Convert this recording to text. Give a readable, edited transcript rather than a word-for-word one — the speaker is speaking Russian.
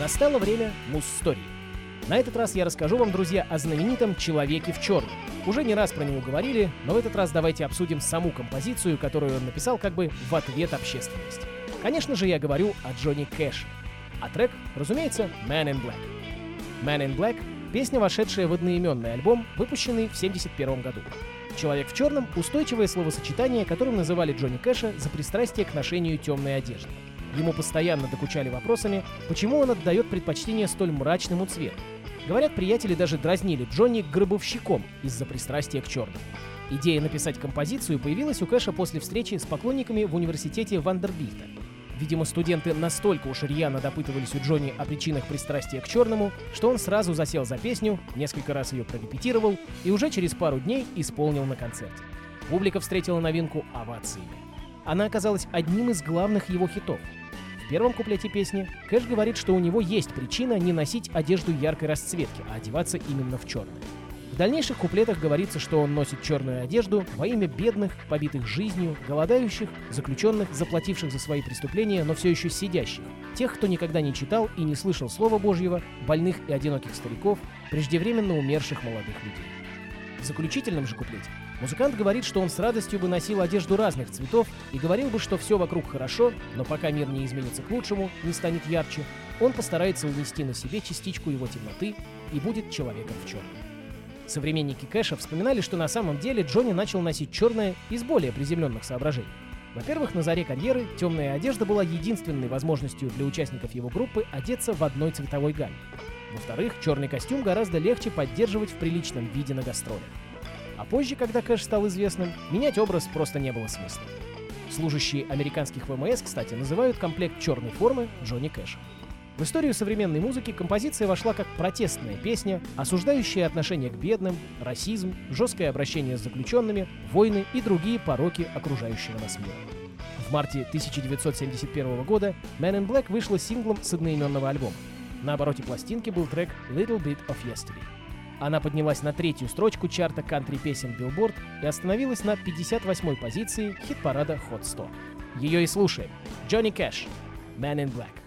Настало время муз-истории. На этот раз я расскажу вам, друзья, о знаменитом «Человеке в черном». Уже не раз про него говорили, но в этот раз давайте обсудим саму композицию, которую он написал как бы в ответ общественности. Конечно же, я говорю о Джонни Кэше. А трек, разумеется, «Man in Black». «Man in Black» — песня, вошедшая в одноименный альбом, выпущенный в 1971 году. «Человек в черном» — устойчивое словосочетание, которым называли Джонни Кэша за пристрастие к ношению темной одежды. Ему постоянно докучали вопросами, почему он отдает предпочтение столь мрачному цвету. Говорят, приятели даже дразнили Джонни гробовщиком из-за пристрастия к черному. Идея написать композицию появилась у Кэша после встречи с поклонниками в университете Вандербильта. Видимо, студенты настолько уж рьяно допытывались у Джонни о причинах пристрастия к черному, что он сразу засел за песню, несколько раз ее прорепетировал и уже через пару дней исполнил на концерте. Публика встретила новинку овациями. Она оказалась одним из главных его хитов. В первом куплете песни Кэш говорит, что у него есть причина не носить одежду яркой расцветки, а одеваться именно в черное. В дальнейших куплетах говорится, что он носит черную одежду во имя бедных, побитых жизнью, голодающих, заключенных, заплативших за свои преступления, но все еще сидящих, тех, кто никогда не читал и не слышал Слова Божьего, больных и одиноких стариков, преждевременно умерших молодых людей. В заключительном же куплете музыкант говорит, что он с радостью бы носил одежду разных цветов и говорил бы, что все вокруг хорошо, но пока мир не изменится к лучшему, не станет ярче, он постарается унести на себе частичку его темноты и будет человеком в черном. Современники Кэша вспоминали, что на самом деле Джонни начал носить черное из более приземленных соображений. Во-первых, на заре карьеры темная одежда была единственной возможностью для участников его группы одеться в одной цветовой гамме. Во-вторых, черный костюм гораздо легче поддерживать в приличном виде на гастролях. А позже, когда Кэш стал известным, менять образ просто не было смысла. Служащие американских ВМС, кстати, называют комплект черной формы Джонни Кэшем. В историю современной музыки композиция вошла как протестная песня, осуждающая отношение к бедным, расизм, жесткое обращение с заключенными, войны и другие пороки окружающего нас мира. В марте 1971 года «Man in Black» вышла синглом с одноименного альбома. На обороте пластинки был трек «Little Bit of Yesterday». Она поднялась на 3-ю строчку чарта кантри-песен Billboard и остановилась на 58-й позиции хит-парада Hot 100. Ее и слушаем. Джонни Кэш, «Man in Black».